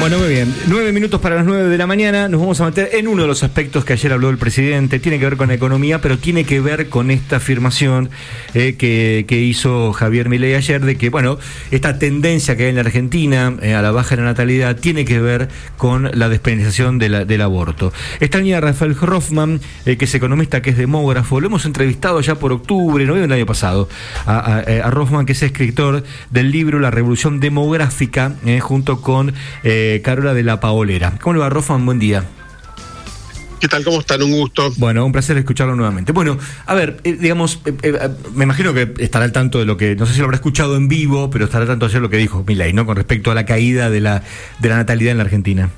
Bueno, muy bien. 9 minutos para las 9 de la mañana. Nos vamos a meter en uno de los aspectos que ayer habló el presidente. Tiene que ver con la economía, pero tiene que ver con esta afirmación que hizo Javier Milei ayer de que, bueno, esta tendencia que hay en la Argentina a la baja de la natalidad tiene que ver con la despenalización del aborto. Está en línea Rafael Rothman, que es economista, que es demógrafo. Lo hemos entrevistado ya por octubre, noviembre del año pasado, a Rothman, que es escritor del libro La Revolución Demográfica, junto con Carola de la Paolera. ¿Cómo le va, Rothman? Buen día. ¿Qué tal? ¿Cómo están? Un gusto. Bueno, un placer escucharlo nuevamente. Bueno, a ver, me imagino que estará al tanto de lo que, no sé si lo habrá escuchado en vivo, pero estará al tanto de ayer lo que dijo Milei, ¿no? Con respecto a la caída de la natalidad en la Argentina.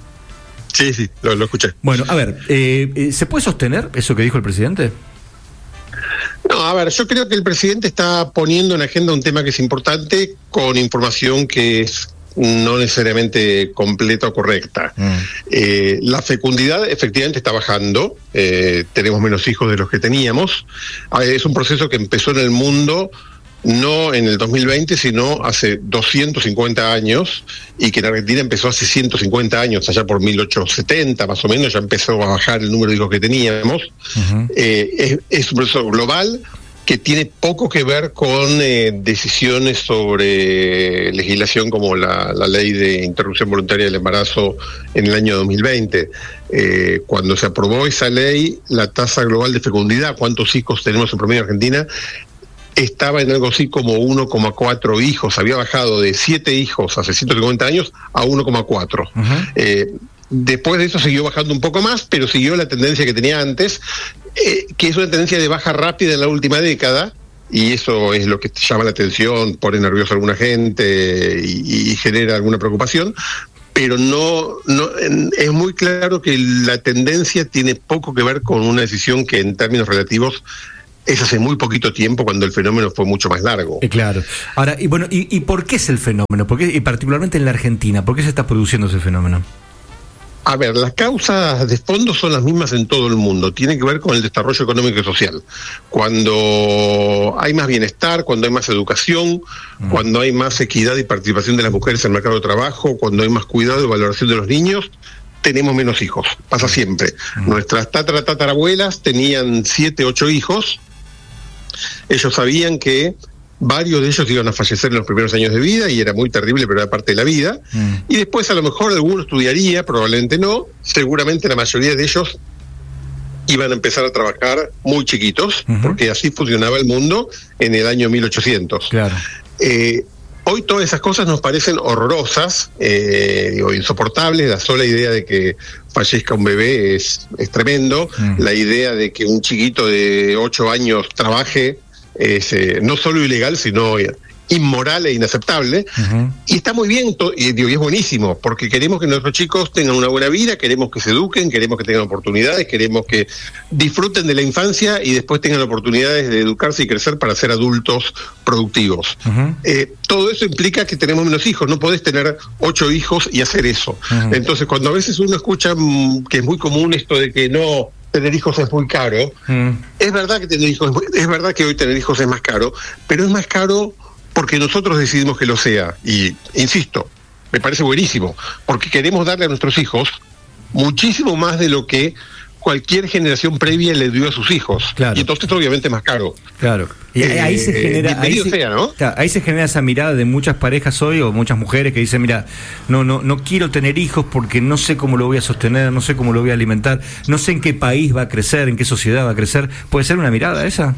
Sí, lo escuché. Bueno, a ver, ¿se puede sostener eso que dijo el presidente? No, a ver, yo creo que el presidente está poniendo en agenda un tema que es importante con información que es no necesariamente completa o correcta. La fecundidad efectivamente está bajando, tenemos menos hijos de los que teníamos. Es un proceso que empezó en el mundo no en el 2020, sino hace 250 años, y que en Argentina empezó hace 150 años, allá por 1870 más o menos, ya empezó a bajar el número de hijos que teníamos. Es un proceso global que tiene poco que ver con decisiones sobre legislación como la ley de interrupción voluntaria del embarazo en el año 2020. Cuando se aprobó esa ley, la tasa global de fecundidad, cuántos hijos tenemos en promedio en Argentina, estaba en algo así como 1,4 hijos. Había bajado de 7 hijos hace 150 años a 1,4. Después de eso siguió bajando un poco más, pero siguió la tendencia que tenía antes, que es una tendencia de baja rápida en la última década, y eso es lo que llama la atención, pone nervioso a alguna gente y genera alguna preocupación, pero no es muy claro que la tendencia tiene poco que ver con una decisión que en términos relativos es hace muy poquito tiempo, cuando el fenómeno fue mucho más largo. Claro. Ahora, ¿y por qué es el fenómeno? ¿Por qué, y particularmente en la Argentina, por qué se está produciendo ese fenómeno? A ver, las causas de fondo son las mismas en todo el mundo. Tiene que ver con el desarrollo económico y social. Cuando hay más bienestar, cuando hay más educación, cuando hay más equidad y participación de las mujeres en el mercado de trabajo, cuando hay más cuidado y valoración de los niños, tenemos menos hijos. Pasa siempre. Nuestras tatarabuelas tenían 7, 8 hijos. Ellos sabían que varios de ellos iban a fallecer en los primeros años de vida, y era muy terrible, pero era parte de la vida. Y después a lo mejor alguno estudiaría, probablemente no. Seguramente la mayoría de ellos iban a empezar a trabajar muy chiquitos, porque así funcionaba el mundo en el año 1800. Claro. Hoy todas esas cosas nos parecen horrorosas, insoportables. La sola idea de que fallezca un bebé es tremendo. La idea de que un chiquito de 8 años trabaje es no solo ilegal, sino inmoral e inaceptable. Y está muy bien, y es buenísimo, porque queremos que nuestros chicos tengan una buena vida, queremos que se eduquen, queremos que tengan oportunidades, queremos que disfruten de la infancia y después tengan oportunidades de educarse y crecer para ser adultos productivos. Todo eso implica que tenemos menos hijos. No podés tener 8 hijos y hacer eso. Entonces, cuando a veces uno escucha que es muy común esto de que no, tener hijos es muy caro, es verdad que tener hijos, es verdad que hoy tener hijos es más caro, pero es más caro porque nosotros decidimos que lo sea. Y insisto, me parece buenísimo, porque queremos darle a nuestros hijos muchísimo más de lo que cualquier generación previa le dio a sus hijos. Claro. Y entonces obviamente más caro. Claro. Y ahí se genera, ahí se genera esa mirada de muchas parejas hoy, o muchas mujeres que dicen, mira, no quiero tener hijos porque no sé cómo lo voy a sostener, no sé cómo lo voy a alimentar, no sé en qué país va a crecer, en qué sociedad va a crecer. ¿Puede ser una mirada esa?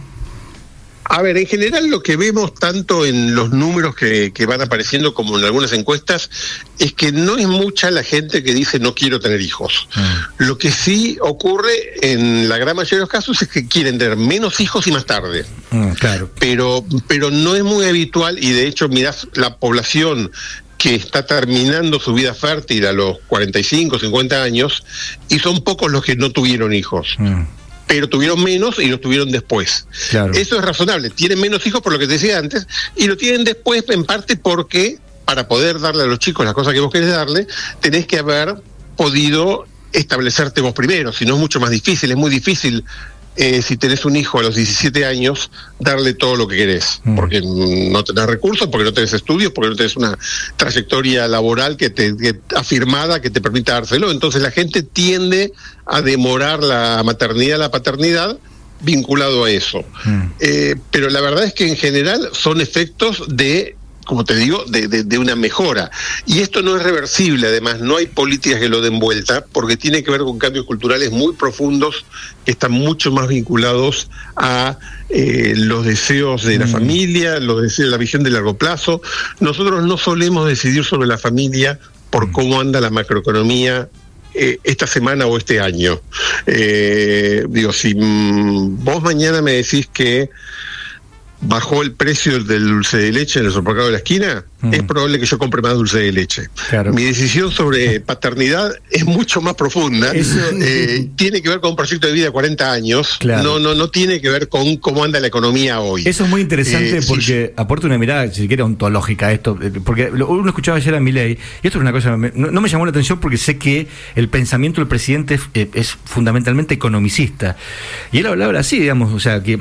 A ver, en general lo que vemos tanto en los números que van apareciendo como en algunas encuestas es que no es mucha la gente que dice no quiero tener hijos. Lo que sí ocurre en la gran mayoría de los casos es que quieren tener menos hijos y más tarde. Claro. Pero no es muy habitual, y de hecho mirás la población que está terminando su vida fértil a los 45, 50 años, y son pocos los que no tuvieron hijos. Pero tuvieron menos y los tuvieron después. Claro. Eso es razonable. Tienen menos hijos por lo que te decía antes, y lo tienen después en parte porque para poder darle a los chicos las cosas que vos querés darle, tenés que haber podido establecerte vos primero, si no es mucho más difícil. Es muy difícil si tenés un hijo a los 17 años, darle todo lo que querés, porque no tenés recursos, porque no tenés estudios, porque no tenés una trayectoria laboral afirmada que te permita dárselo. Entonces la gente tiende a demorar la maternidad, la paternidad, vinculado a eso. Pero la verdad es que en general son efectos de, como te digo, de una mejora. Y esto no es reversible, además, no hay políticas que lo den vuelta, porque tiene que ver con cambios culturales muy profundos que están mucho más vinculados a los deseos de la familia, los deseos, la visión de largo plazo. Nosotros no solemos decidir sobre la familia por cómo anda la macroeconomía esta semana o este año. Digo, si vos mañana me decís que bajó el precio del dulce de leche en el supermercado de la esquina, es probable que yo compre más dulce de leche. Claro. Mi decisión sobre paternidad es mucho más profunda. Tiene que ver con un proyecto de vida de 40 años. Claro. No tiene que ver con cómo anda la economía hoy. Eso es muy interesante porque aporta una mirada, si quiere, ontológica a esto. Porque uno escuchaba ayer a Milei, y esto es una cosa, no me llamó la atención porque sé que el pensamiento del presidente es fundamentalmente economicista. Y él hablaba así, digamos,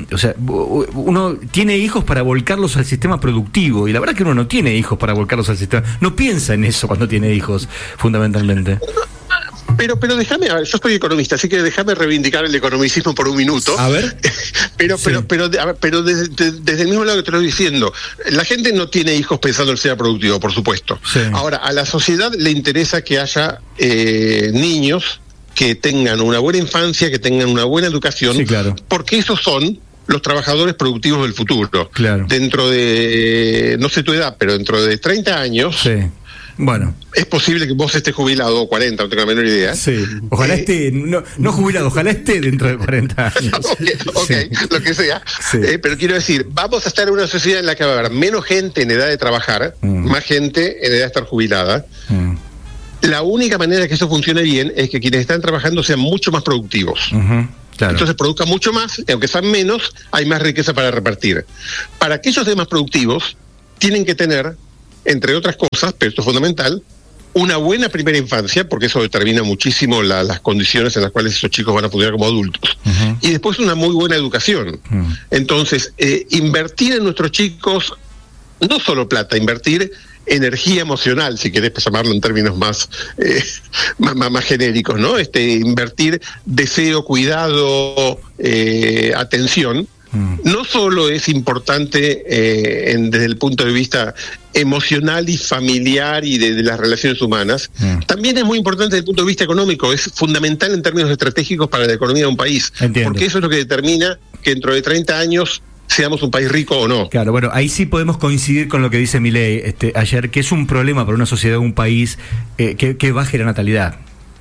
uno tiene hijos para volcarlos al sistema productivo, y la verdad que uno no tiene hijos para volcarlos al sistema, no piensa en eso cuando tiene hijos, fundamentalmente. Pero déjame, a ver, yo soy economista, así que déjame reivindicar el economicismo por un minuto. A ver. Pero desde el mismo lado que te lo estoy diciendo, la gente no tiene hijos pensando en ser productivo, por supuesto. Sí. Ahora, a la sociedad le interesa que haya niños que tengan una buena infancia, que tengan una buena educación, sí, claro, porque esos son los trabajadores productivos del futuro. Claro. Dentro de, no sé tu edad, pero dentro de 30 años, sí, bueno, es posible que vos estés jubilado, o 40, no tengo la menor idea. Sí, ojalá esté, no jubilado, ojalá esté dentro de 40 años. Okay, sí, lo que sea. Sí. Pero quiero decir, vamos a estar en una sociedad en la que va a haber menos gente en edad de trabajar, más gente en edad de estar jubilada. La única manera que eso funcione bien es que quienes están trabajando sean mucho más productivos. Claro. Entonces produzcan mucho más, y aunque sean menos, hay más riqueza para repartir. Para que ellos sean más productivos, tienen que tener, entre otras cosas, pero esto es fundamental, una buena primera infancia, porque eso determina muchísimo las condiciones en las cuales esos chicos van a funcionar como adultos. Y después una muy buena educación. Entonces, invertir en nuestros chicos, no solo plata, invertir energía emocional, si querés llamarlo en términos más genéricos, ¿no? Invertir deseo, cuidado, atención, no solo es importante desde el punto de vista emocional y familiar y de las relaciones humanas, también es muy importante desde el punto de vista económico, es fundamental en términos estratégicos para la economía de un país. Entiendo. Porque eso es lo que determina que dentro de 30 años seamos un país rico o no. Claro, bueno, ahí sí podemos coincidir con lo que dice Milei ayer, que es un problema para una sociedad, un país que baje la natalidad.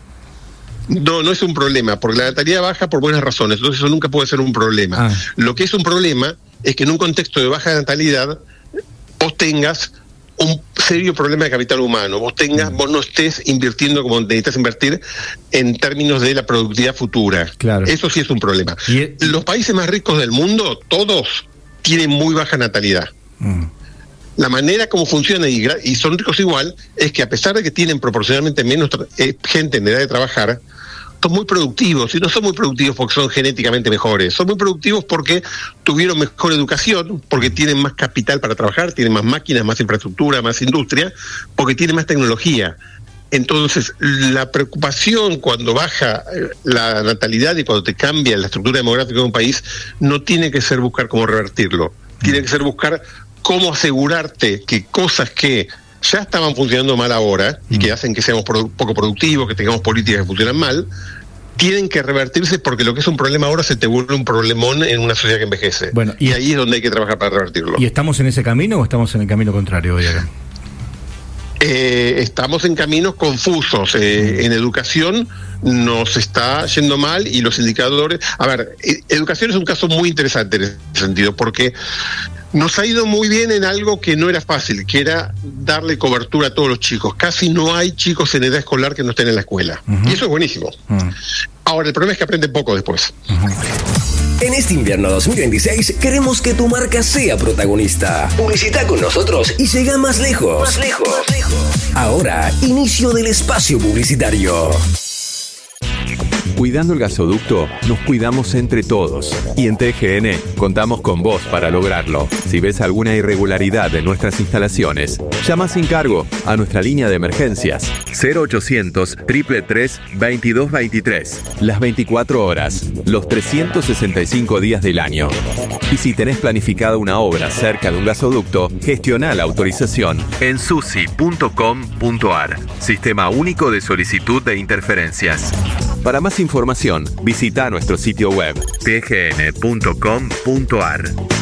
No es un problema, porque la natalidad baja por buenas razones, entonces eso nunca puede ser un problema. Lo que es un problema es que en un contexto de baja natalidad vos tengas un serio problema de capital humano, vos no estés invirtiendo como necesitas invertir en términos de la productividad futura. Claro. Eso sí es un problema. Los países más ricos del mundo, todos, tienen muy baja natalidad. La manera como funciona, y son ricos igual, es que a pesar de que tienen proporcionalmente menos gente en edad de trabajar, son muy productivos, y no son muy productivos porque son genéticamente mejores, son muy productivos porque tuvieron mejor educación, porque tienen más capital para trabajar, tienen más máquinas, más infraestructura, más industria, porque tienen más tecnología. Entonces, la preocupación cuando baja la natalidad y cuando te cambia la estructura demográfica de un país, no tiene que ser buscar cómo revertirlo, tiene que ser buscar cómo asegurarte que cosas que ya estaban funcionando mal ahora y que hacen que seamos poco productivos, que tengamos políticas que funcionan mal, tienen que revertirse, porque lo que es un problema ahora se te vuelve un problemón en una sociedad que envejece. Bueno, y ahí es donde hay que trabajar para revertirlo. ¿Y estamos en ese camino o estamos en el camino contrario hoy acá? Estamos en caminos confusos. En educación nos está yendo mal y los indicadores... A ver, educación es un caso muy interesante en ese sentido, porque nos ha ido muy bien en algo que no era fácil, que era darle cobertura a todos los chicos. Casi no hay chicos en edad escolar que no estén en la escuela. Y eso es buenísimo. Ahora, el problema es que aprenden poco después. En este invierno 2026 queremos que tu marca sea protagonista. Publicita con nosotros y llega más lejos. Ahora, inicio del espacio publicitario. Cuidando el gasoducto, nos cuidamos entre todos. Y en TGN contamos con vos para lograrlo. Si ves alguna irregularidad en nuestras instalaciones, llama sin cargo a nuestra línea de emergencias 0800 333 2223. Las 24 horas, los 365 días del año. Y si tenés planificada una obra cerca de un gasoducto, gestiona la autorización en susi.com.ar. Sistema único de solicitud de interferencias. Para más información, visita nuestro sitio web tgn.com.ar.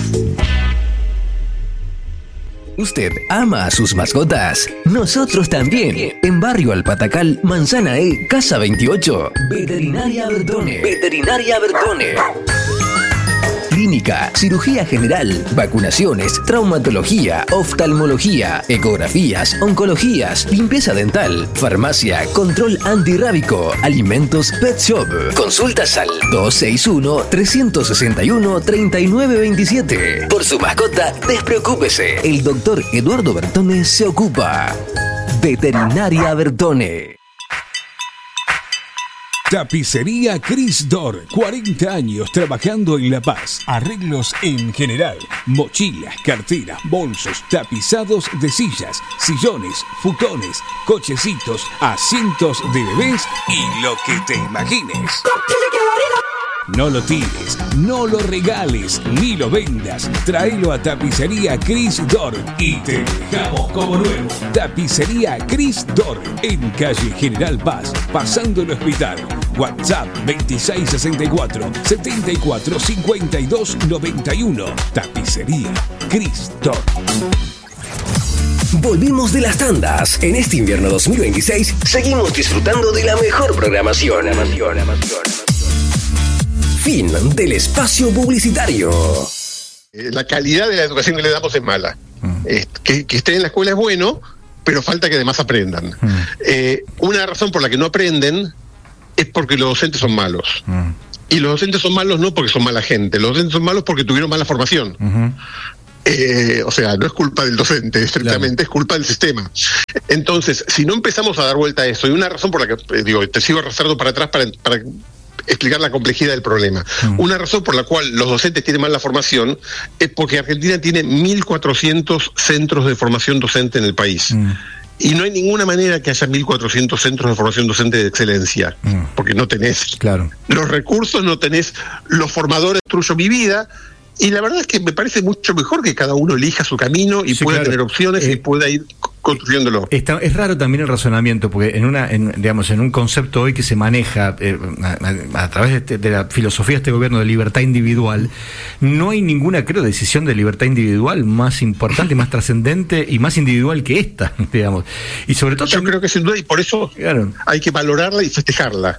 ¿Usted ama a sus mascotas? Nosotros también. En Barrio Alpatacal, Manzana E, Casa 28. Veterinaria Bertone. Veterinaria Bertone. Clínica, cirugía general, vacunaciones, traumatología, oftalmología, ecografías, oncologías, limpieza dental, farmacia, control antirrábico, alimentos, pet shop. Consultas al 261-361-3927. Por su mascota, despreocúpese. El doctor Eduardo Bertone se ocupa. Veterinaria Bertone. Tapicería Cris Dor, 40 años trabajando en La Paz. Arreglos en general, mochilas, carteras, bolsos, tapizados de sillas, sillones, futones, cochecitos, asientos de bebés y lo que te imagines. No lo tires, no lo regales, ni lo vendas. Tráelo a Tapicería Cris Dor y te dejamos como nuevo. Tapicería Cris Dor, en calle General Paz, pasando el hospital. WhatsApp 2664-745291. Tapicería Cris Dor. Volvimos de las tandas. En este invierno 2026 seguimos disfrutando de la mejor programación. Fin del espacio publicitario. La calidad de la educación que le damos es mala. Que estén en la escuela es bueno, pero falta que además aprendan. Una razón por la que no aprenden es porque los docentes son malos. Y los docentes son malos no porque son mala gente, los docentes son malos porque tuvieron mala formación. O sea, no es culpa del docente, estrictamente, es culpa del sistema. Entonces, si no empezamos a dar vuelta a eso, y una razón por la que, te sigo arrastrando para atrás para explicar la complejidad del problema. Una razón por la cual los docentes tienen mal la formación es porque Argentina tiene 1.400 centros de formación docente en el país. Y no hay ninguna manera que haya 1.400 centros de formación docente de excelencia, porque no tenés los recursos, no tenés los formadores. Destruyo mi vida. Y la verdad es que me parece mucho mejor que cada uno elija su camino y pueda tener opciones y pueda ir construyéndolo. Es raro también el razonamiento, porque en un concepto hoy que se maneja a través de la filosofía de este gobierno de libertad individual, no hay ninguna, creo, decisión de libertad individual más importante, más trascendente y más individual que esta, digamos. Y sobre todo yo creo que sin duda, y por eso hay que valorarla y festejarla.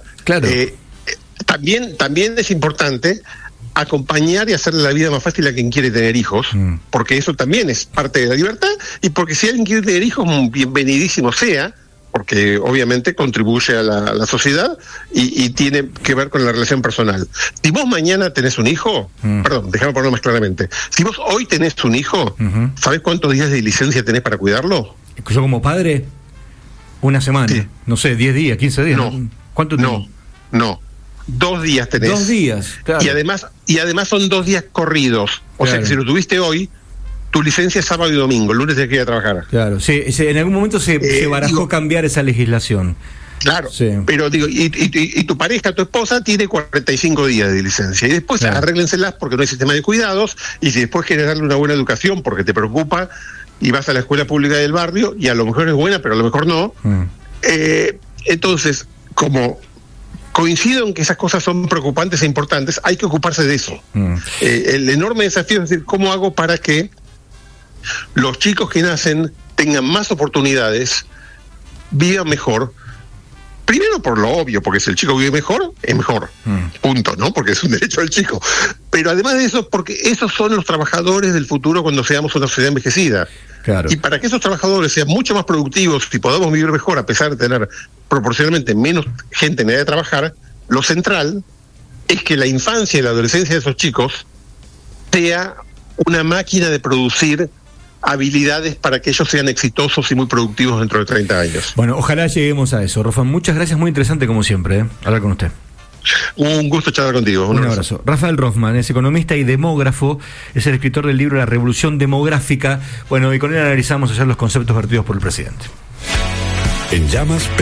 También es importante acompañar y hacerle la vida más fácil a quien quiere tener hijos, porque eso también es parte de la libertad, y porque si alguien quiere tener hijos, bienvenidísimo sea, porque obviamente contribuye a la sociedad y tiene que ver con la relación personal. Si vos mañana tenés un hijo, perdón, déjame ponerlo más claramente, si vos hoy tenés un hijo, ¿sabés cuántos días de licencia tenés para cuidarlo? Yo como padre, una semana, no sé, 10 días, 15 días. ¿Cuánto tiempo? No. 2 días tenés. 2 días, claro. Y además son 2 días corridos. O sea que si lo tuviste hoy, tu licencia es sábado y domingo, el lunes tienes que ir a trabajar. Claro, sí, en algún momento se barajó cambiar esa legislación. Claro, pero y tu pareja, tu esposa, tiene 45 días de licencia. Y después arréglenselas porque no hay sistema de cuidados, y si después quieres darle una buena educación porque te preocupa, y vas a la escuela pública del barrio, y a lo mejor es buena, pero a lo mejor no. Entonces, como coincido en que esas cosas son preocupantes e importantes, hay que ocuparse de eso. El enorme desafío es decir, ¿cómo hago para que los chicos que nacen tengan más oportunidades, vivan mejor? Primero por lo obvio, porque si el chico vive mejor, es mejor. Punto, ¿no? Porque es un derecho del chico. Pero además de eso, porque esos son los trabajadores del futuro cuando seamos una sociedad envejecida. Claro. Y para que esos trabajadores sean mucho más productivos y podamos vivir mejor a pesar de tener proporcionalmente menos gente en edad de trabajar, lo central es que la infancia y la adolescencia de esos chicos sea una máquina de producir habilidades para que ellos sean exitosos y muy productivos dentro de 30 años. Bueno, ojalá lleguemos a eso. Rofán, muchas gracias, muy interesante como siempre, hablar con usted. Un gusto charlar contigo. Un abrazo. Rafael Rothman es economista y demógrafo, es el escritor del libro La Revolución Demográfica. Bueno, y con él analizamos ayer los conceptos vertidos por el presidente. En Llamas